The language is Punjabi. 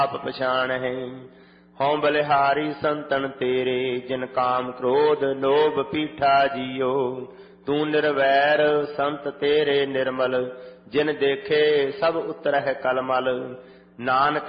ਆਪ ਪਛਾਣ ਹੈ। ਹਉ ਬਲਿਹਾਰੀ ਸੰਤਨ ਤੇਰੇ, ਜਿਨ ਕਾਮ ਕ੍ਰੋਧ ਲੋਭ ਪੀਠਾ ਜੀਓ। ਤੂੰ ਨਿਰਵੈਰ ਸੰਤ ਤੇਰੇ ਨਿਰਮਲ, ਜਿਨ ਦੇਖੇ ਸਭ ਉਤਰਹਿ ਕਲਮਲ। ਨਾਨਕ